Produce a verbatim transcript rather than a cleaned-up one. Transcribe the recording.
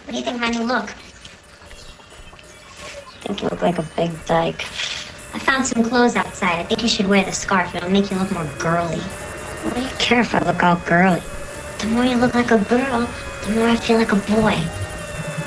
What do you think of my new look? I think you look like a big dyke. I found some clothes outside. I think you should wear the scarf. It'll make you look more girly. What do you care if I look all girly? The more you look like a girl, the more I feel like a boy.